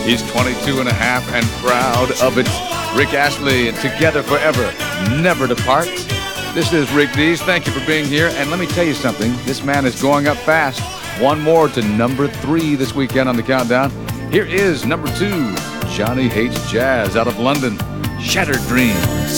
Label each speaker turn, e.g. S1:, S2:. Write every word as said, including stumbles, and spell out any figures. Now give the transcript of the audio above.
S1: He's twenty-two and a half and proud of it. Rick Astley and Together Forever, Never Depart. This is Rick Dees. Thank you for being here. And let me tell you something. This man is going up fast. One more to number three this weekend on the countdown. Here is number two, Johnny Hates Jazz out of London, Shattered Dreams.